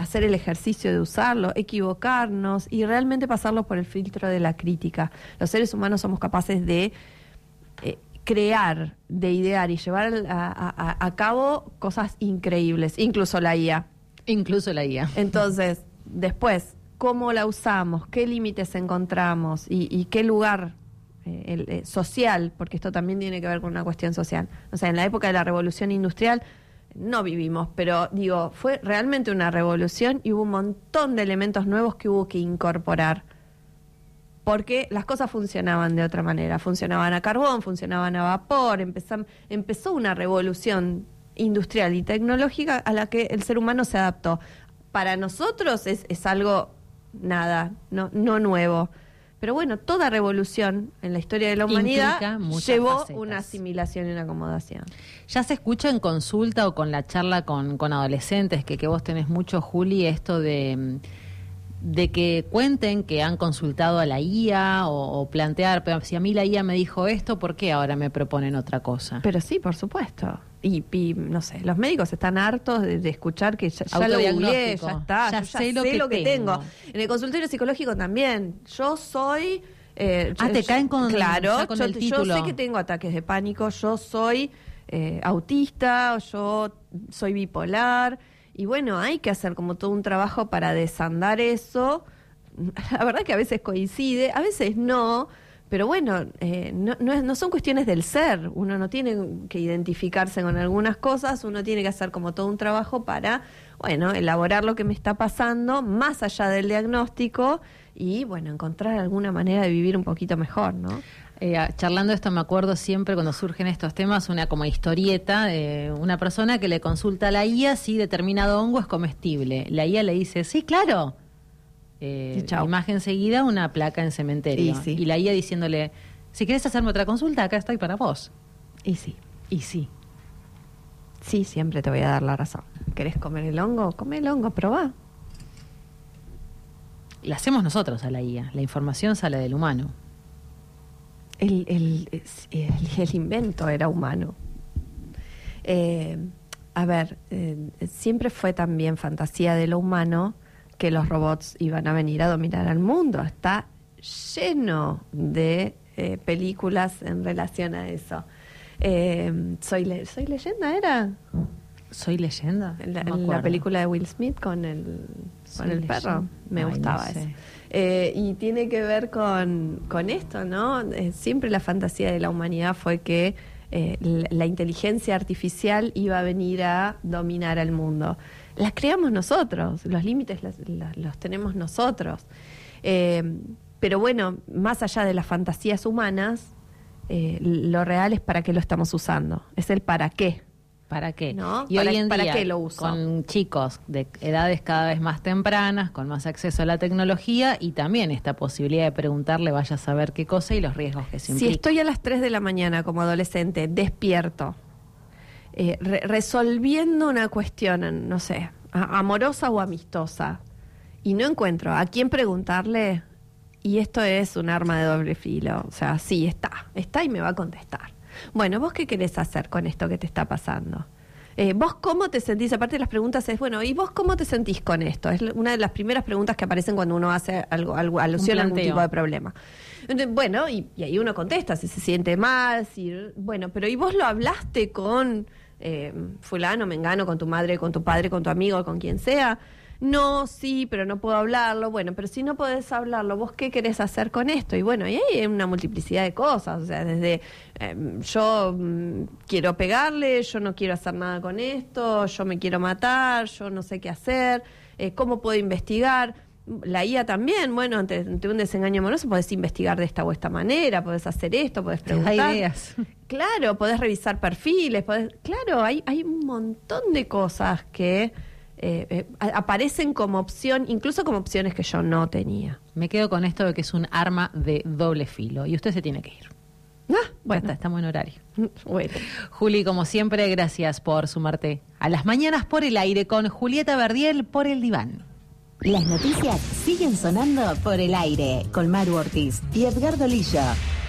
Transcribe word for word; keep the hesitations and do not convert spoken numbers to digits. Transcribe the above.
hacer el ejercicio de usarlo, equivocarnos y realmente pasarlo por el filtro de la crítica. Los seres humanos somos capaces de eh, crear, de idear y llevar a, a, a cabo cosas increíbles, incluso la I A. Incluso la I A. Entonces, después, ¿cómo la usamos? ¿Qué límites encontramos? ¿Y, y qué lugar eh, el, eh, social? Porque esto también tiene que ver con una cuestión social. O sea, en la época de la revolución industrial no vivimos, pero digo, fue realmente una revolución y hubo un montón de elementos nuevos que hubo que incorporar. Porque las cosas funcionaban de otra manera. Funcionaban a carbón, funcionaban a vapor. Empezam, empezó una revolución industrial y tecnológica a la que el ser humano se adaptó. Para nosotros es, es algo, nada, no, no nuevo. Pero bueno, toda revolución en la historia de la humanidad llevó facetas. Una asimilación y una acomodación. Ya se escucha en consulta o con la charla con, con adolescentes, que, que vos tenés mucho, Juli, esto de... de que cuenten que han consultado a la I A o, o plantear, pero si a mí la I A me dijo esto, ¿por qué ahora me proponen otra cosa? Pero sí, por supuesto. Y, y no sé, los médicos están hartos de, de escuchar que ya, ya lo googleé, ya está, ya yo ya sé, sé lo, que lo que tengo. tengo. En el consultorio psicológico también. Yo soy... Eh, ah, yo, te caen con, claro, con yo, el título. Yo sé que tengo ataques de pánico, yo soy eh, autista, yo soy bipolar... Y bueno, hay que hacer como todo un trabajo para desandar eso. La verdad que a veces coincide, a veces no, pero bueno, eh, no, no, es, no son cuestiones del ser. Uno no tiene que identificarse con algunas cosas, uno tiene que hacer como todo un trabajo para, bueno, elaborar lo que me está pasando, más allá del diagnóstico, y bueno, encontrar alguna manera de vivir un poquito mejor, ¿no? Eh, charlando esto me acuerdo siempre cuando surgen estos temas, una como historieta de una persona que le consulta a la I A si determinado hongo es comestible. La I A le dice, sí, claro. Eh, imagen seguida, una placa en cementerio. Y, sí. y la I A diciéndole, si querés hacerme otra consulta, acá estoy para vos. Y sí. Y sí. Sí, siempre te voy a dar la razón. ¿Querés comer el hongo? Come el hongo, probá. La hacemos nosotros a la I A. La información sale del humano. El, el, el, el invento era humano. Eh, a ver, eh, siempre fue también fantasía de lo humano que los robots iban a venir a dominar al mundo. Está lleno de eh, películas en relación a eso. Eh, soy, le, ¿Soy leyenda era? ¿Soy leyenda? La, no la película de Will Smith con el, con el perro. Me Ay, gustaba no sé. eso. Eh, y tiene que ver con, con esto, ¿no? Eh, siempre la fantasía de la humanidad fue que eh, la, la inteligencia artificial iba a venir a dominar al mundo. Las creamos nosotros, los límites los, los, los tenemos nosotros. Eh, pero bueno, más allá de las fantasías humanas, eh, lo real es para qué lo estamos usando. Es el para qué. ¿Para qué? ¿No? Y ¿Para, hoy en ¿para día, qué lo uso? Con chicos de edades cada vez más tempranas, con más acceso a la tecnología y también esta posibilidad de preguntarle vaya a saber qué cosa y los riesgos que se Si implican. estoy a las tres de la mañana como adolescente, despierto, eh, re resolviendo una cuestión, no sé, amorosa o amistosa, y no encuentro a quién preguntarle, y esto es un arma de doble filo, o sea, sí, está, está y me va a contestar. Bueno, ¿vos qué querés hacer con esto que te está pasando? Eh, ¿Vos cómo te sentís? Aparte de las preguntas es, bueno, ¿y vos cómo te sentís con esto? Es una de las primeras preguntas que aparecen cuando uno hace algo, algo alusión a algún tipo de problema. Entonces, bueno, y, y ahí uno contesta si se siente mal, si, bueno, pero ¿y vos lo hablaste con eh, fulano, mengano, con tu madre, con tu padre, con tu amigo, con quien sea? No, sí, pero no puedo hablarlo. Bueno, pero si no podés hablarlo, ¿vos qué querés hacer con esto? Y bueno, y ahí hay una multiplicidad de cosas. O sea, desde eh, yo mm, quiero pegarle, yo no quiero hacer nada con esto, yo me quiero matar, yo no sé qué hacer, eh, ¿cómo puedo investigar? La I A también, bueno, ante, ante un desengaño amoroso podés investigar de esta o esta manera, podés hacer esto, podés preguntar. Hay ideas. Claro, podés revisar perfiles, podés, claro, hay, hay un montón de cosas que... Eh, eh, aparecen como opción, incluso como opciones que yo no tenía. Me quedo con esto de que es un arma de doble filo y usted se tiene que ir. Ah, bueno, está, estamos en horario. Bueno. Juli, como siempre, gracias por sumarte a las mañanas por el aire con Julieta Verdiel por el diván. Las noticias siguen sonando por el aire con Maru Ortiz y Edgardo Lillo.